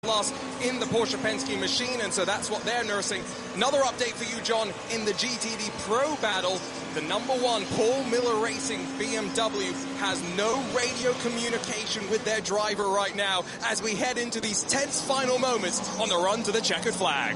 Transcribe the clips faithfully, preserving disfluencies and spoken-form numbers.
loss in the Porsche Penske machine, and so that's what they're nursing. Another update for you, John, in the G T D Pro battle. The number one, Paul Miller Racing B M W, has no radio communication with their driver right now as we head into these tense final moments on the run to the checkered flag.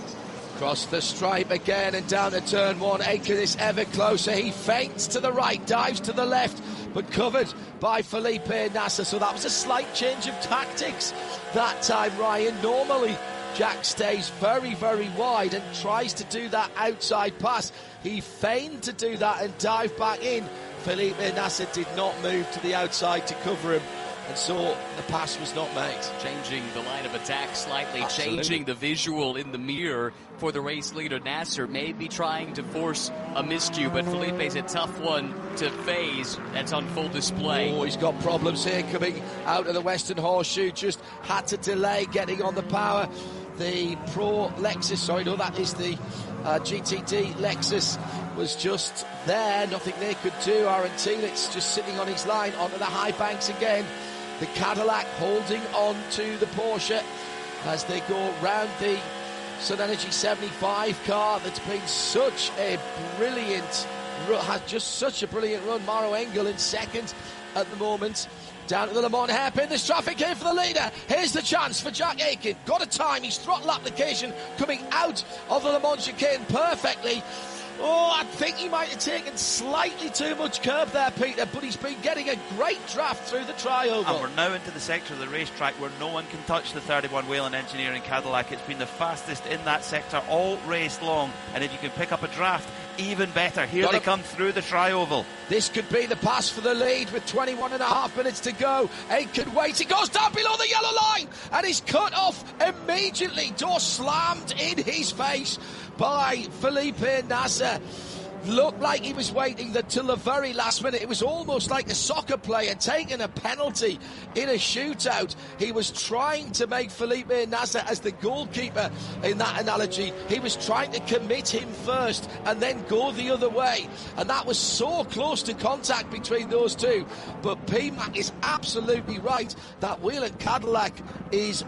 Across the stripe again and down to turn one. Aitken is ever closer. He feints to the right, dives to the left, but covered by Felipe Nasr. So that was a slight change of tactics that time, Ryan. Normally, Jack stays very, very wide and tries to do that outside pass. He feigned to do that and dive back in. Felipe Nasr did not move to the outside to cover him, and so the pass was not made. Changing the line of attack slightly, Absolutely. Changing the visual in the mirror for the race leader. Nasr maybe trying to force a miscue, but Felipe's a tough one to phase. That's on full display. Oh, he's got problems here coming out of the Western Horseshoe. Just had to delay getting on the power. The Pro Lexus, sorry, no, that is the uh, G T D Lexus, was just there. Nothing they could do. Aaron Telitz just sitting on his line onto the high banks again. The Cadillac holding on to the Porsche as they go round the Sun Energy seventy-five car that's been such a brilliant, has just such a brilliant run. Maro Engel in second at the moment. Down to the Le Mans hairpin, there's traffic here for the leader. Here's the chance for Jack Aitken. Got a time, his throttle application coming out of the Le Mans chicane perfectly. Oh, I think he might have taken slightly too much curve there, Peter, but he's been getting a great draft through the tri-oval. And we're now into the sector of the racetrack where no one can touch the thirty-one Whelen Engineering Cadillac. It's been the fastest in that sector all race long, and if you can pick up a draft, even better. Here Got they it. come through the tri-oval. This could be the pass for the lead with twenty-one and a half minutes to go. Aitken waits, he goes down below the yellow line and he's cut off immediately. Door slammed in his face by Felipe Nasr. Looked like he was waiting until the very last minute. It was almost like a soccer player taking a penalty in a shootout. He was trying to make Felipe Nasr, as the goalkeeper in that analogy, he was trying to commit him first and then go the other way. And that was so close to contact between those two. But P-Mac is absolutely right. That Whelen Cadillac is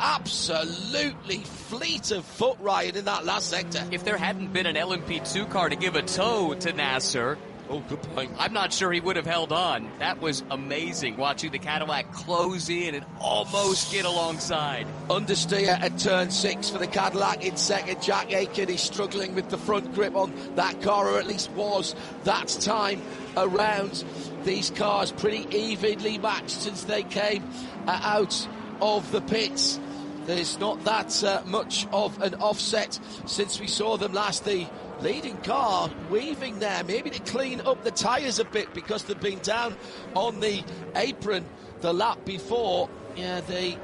absolutely fleet of foot, Ryan, in that last sector. If there hadn't been an L M P two car to give a tow to Nasr, oh, good point. I'm not sure he would have held on. That was amazing, watching the Cadillac close in and almost get alongside. Understeer at turn six for the Cadillac in second. Jack Aitken is struggling with the front grip on that car, or at least was that time around. These cars pretty evenly matched since they came uh, out of the pits. There's not that uh, much of an offset since we saw them last. The leading car weaving there, maybe to clean up the tyres a bit because they've been down on the apron the lap before. Yeah, they...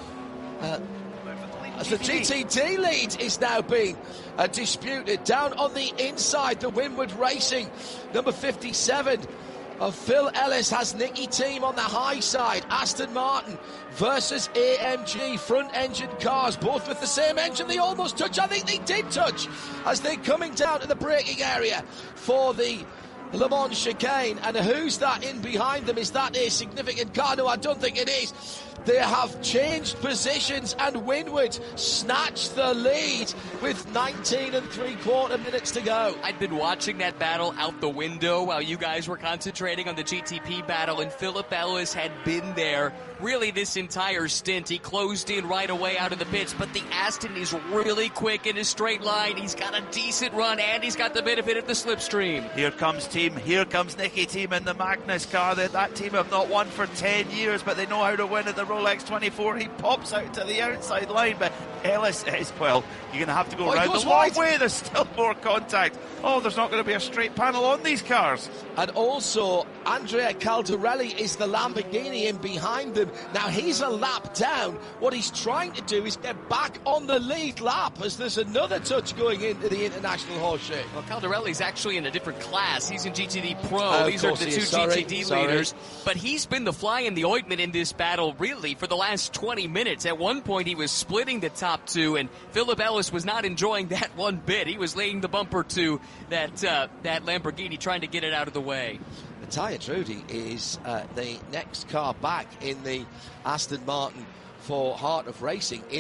Uh, As the G T D lead is now being uh, disputed. Down on the inside, the Winward Racing, number fifty-seven of Phil Ellis, has Nicky Team on the high side. Aston Martin versus A M G, front engine cars, both with the same engine. They almost touch. I think they did touch as they're coming down to the braking area for the Le Mans chicane. And who's that in behind them? Is that a significant car? No, I don't think it is. They have changed positions and Winward snatched the lead with nineteen and three quarter minutes to go. I'd been watching that battle out the window while you guys were concentrating on the G T P battle, and Philip Ellis had been there really this entire stint. He closed in right away out of the pits, but the Aston is really quick in his straight line. He's got a decent run, and he's got the benefit of the slipstream. Here comes Team, here comes Nicky Team in the Magnus car. That, that team have not won for ten years, but they know how to win at the Rolex twenty-four. He pops out to the outside line, but Ellis is, well, you're going to have to go oh, around the long wide. way. There's still more contact. Oh, there's not going to be a straight panel on these cars. And also, Andrea Caldarelli is the Lamborghini in behind them. Now, he's a lap down. What he's trying to do is get back on the lead lap as there's another touch going into the International Horseshoe. Well, Caldarelli's actually in a different class. He's in G T D Pro. Uh, These are the two sorry, G T D sorry. leaders. But he's been the fly in the ointment in this battle, really, for the last twenty minutes. At one point, he was splitting the top two, and Philip Ellis was not enjoying that one bit. He was laying the bumper to that uh, that Lamborghini, trying to get it out of the way. Matteo Trudi is uh, the next car back in the Aston Martin for Heart of Racing.